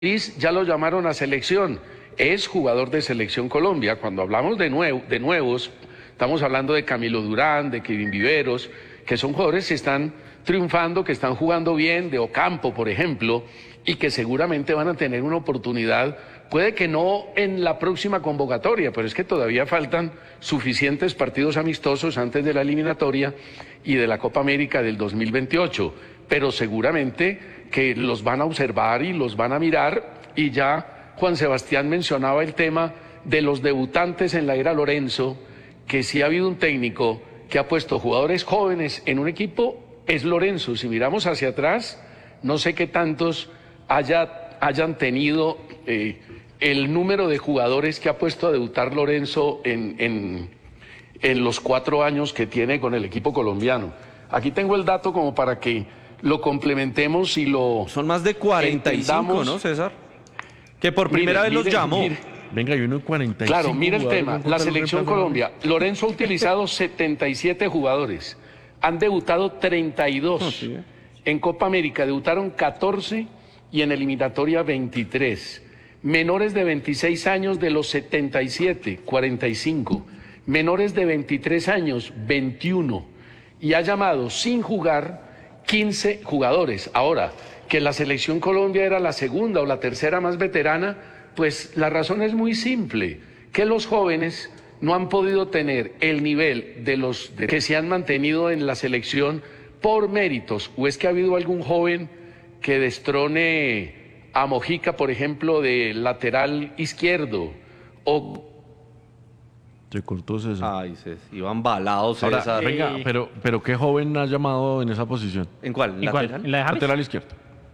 Ya lo llamaron a selección, es jugador de Selección Colombia. Cuando hablamos de nuevos, estamos hablando de Camilo Durán, de Kevin Viveros, que son jugadores que están triunfando, que están jugando bien, de Ocampo, por ejemplo, y que seguramente van a tener una oportunidad, puede que no en la próxima convocatoria, pero es que todavía faltan suficientes partidos amistosos antes de la eliminatoria y de la Copa América del 2028, pero seguramente que los van a observar y los van a mirar. Y ya Juan Sebastián mencionaba el tema de los debutantes en la era Lorenzo, que si ha habido un técnico que ha puesto jugadores jóvenes en un equipo, es Lorenzo. Si miramos hacia atrás, no sé qué tantos hayan tenido el número de jugadores que ha puesto a debutar Lorenzo en los 4 años que tiene con el equipo colombiano. Aquí tengo el dato como para que lo complementemos y lo... Son más de 45, entendamos. ¿no, César? Que por primera vez los llamó. Venga, hay uno en 45. Claro, mira el tema. La Selección Colombia. Lorenzo ha utilizado 77 jugadores. Han debutado 32. Sí. En Copa América debutaron 14 y en eliminatoria 23. Menores de 26 años de los 77, 45. Menores de 23 años, 21. Y ha llamado sin jugar 15 jugadores. Ahora, que la Selección Colombia era la segunda o la tercera más veterana, pues la razón es muy simple, que los jóvenes no han podido tener el nivel de los que se han mantenido en la selección por méritos. ¿O es que ha habido algún joven que destrone a Mojica, por ejemplo, de lateral izquierdo? O Se cortó César. Ay, iban balados, Ahora, César. venga, pero ¿qué joven ha llamado en esa posición? ¿En cuál? ¿En cuál? ¿Lateral? ¿En la de James? Lateral izquierdo.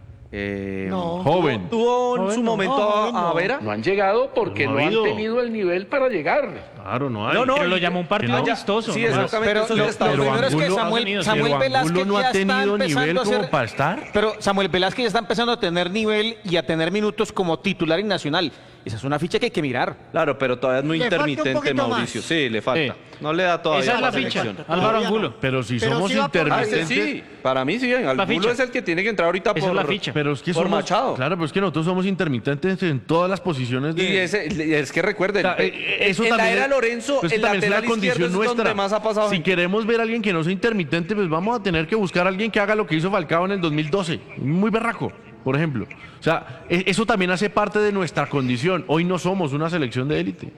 No. Joven. ¿Tuvo en Joven su no, momento joven a no. Vera? no han llegado porque No no ha han habido. tenido el nivel para llegar. Claro, no hay. No, Pero lo y- llamó un partido que no. amistoso. Sí, nomás. exactamente. Pero eso lo ya está. pero primero es que Angulo- Samuel Pero Velázquez Angulo no ya ha está tenido empezando nivel a hacer... como para estar. Pero Samuel Velázquez ya está empezando a tener nivel y a tener minutos como titular y nacional. Esa es una ficha que hay que mirar. Claro, pero todavía es muy Le falta un intermitente, poquito Mauricio. más. Sí, le falta. Sí. No le da todavía Esa es la selección. ficha. Álvaro Todavía Angulo. no. Pero si Pero somos sí va por- Ah, ese intermitentes... sí. Para mí sí, Angulo ficha. es el que tiene que entrar ahorita Esa por es la ficha. Pero es que por somos... Machado. Claro, pero es que nosotros somos intermitentes en todas las posiciones de... Y es que recuerden, O sea, eso en la también era es- Lorenzo, pues el también es lateral una condición izquierdo es donde más ha pasado. Si queremos ver a alguien que no sea intermitente, pues vamos a tener que buscar a alguien que haga lo que hizo Falcao en el 2012. Muy berraco, por ejemplo. O sea, eso también hace parte de nuestra condición. Hoy no somos una selección de élite.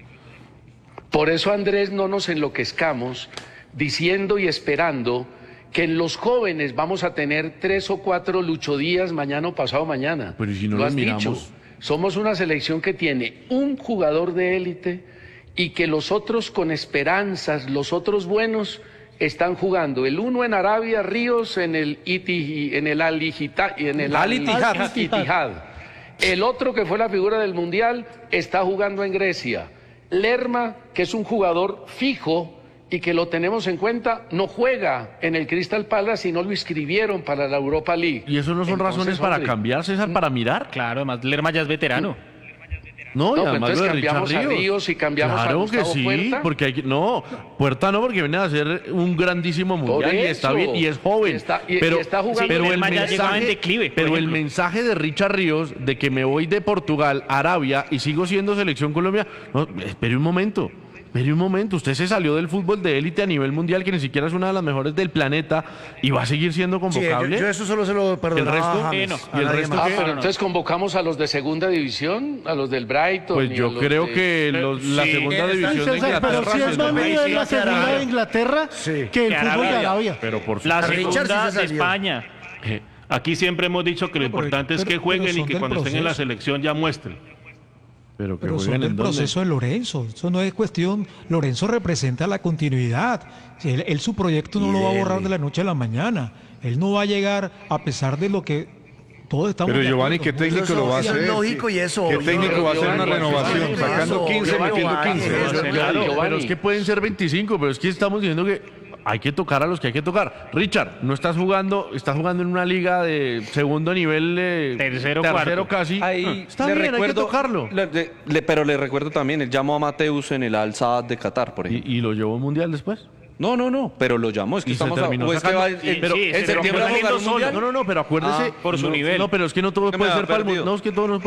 Por eso, Andrés, no nos enloquezcamos diciendo y esperando que en los jóvenes vamos a tener 3 o 4 Lucho Díaz mañana o pasado mañana. Pero ¿y si no Lo los has miramos? dicho. Somos una selección que tiene un jugador de élite y que los otros con esperanzas, los otros buenos, están jugando. El uno en Arabia, Ríos en el Al-Ittihad. El otro, que fue la figura del Mundial, está jugando en Grecia. Lerma, que es un jugador fijo y que lo tenemos en cuenta, no juega en el Crystal Palace y no lo inscribieron para la Europa League. ¿Y eso no son Entonces, razones para hombre, cambiar, César, para mirar? Claro, además Lerma ya es veterano. No, y No, pues además entonces lo de Richard cambiamos a Ríos y cambiamos a claro Gustavo que sí, Puerta. porque hay que... No, Puerta no, porque viene a hacer un grandísimo mundial y está eso. bien, y es joven. Y está jugando. pero Sí, el Lerma ya llegaba en mensaje, declive, por pero el ejemplo. mensaje de Richard Ríos de que me voy de Portugal a Arabia y sigo siendo selección Colombia, no, espere un momento. Usted se salió del fútbol de élite a nivel mundial, que ni siquiera es una de las mejores del planeta, y va a seguir siendo Sí, convocable. yo eso solo se lo perdonaba ¿El resto? a James, No. a ¿Y el nadie resto más. qué? Pero entonces convocamos a los de segunda división, a los del Brighton. Pues y a yo los creo de- que la sí, segunda Ay, división de César, Inglaterra pero si se es está- más nivel la segunda de Inglaterra Sí. que el Que fútbol de Arabia. Arabia. Pero por La Richard sí segunda se de salió. España. Aquí siempre hemos dicho que lo importante es que jueguen y son que del cuando estén en la proceso. selección ya muestren. Pero que Pero jueguen son en del dónde. proceso de Lorenzo. Eso no es cuestión. Lorenzo representa la continuidad. Si él su proyecto no lo va a borrar de la noche a la mañana. Él no va a llegar a pesar de lo que todos estamos. Pero de Giovanni, acuerdo. ¿qué técnico lo va a Eso hacer? es lógico y eso. ¿Qué obvio. técnico va a hacer una Giovanni, renovación? Giovanni, Sacando 15, Giovanni, metiendo 15. Giovanni, Claro, Giovanni. pero es que pueden ser 25, pero es que estamos diciendo que hay que tocar a los que hay que tocar. Richard, no estás jugando en una liga de segundo nivel, Tercero, cuarto. casi. Ahí Está le bien, hay que recuerdo, tocarlo. pero le recuerdo también, él llamó a Mateus en el Al Sadd de Qatar, por ejemplo. ¿Y lo llevó al mundial después? No, pero lo llamó, es que Y se estamos terminó o es que sacando. va Pero sí, en pero septiembre va a jugar un solo. mundial. No, pero acuérdese. por su nivel. No, pero es que no todo Que me puede ha ser para el perdido. No, es que todo no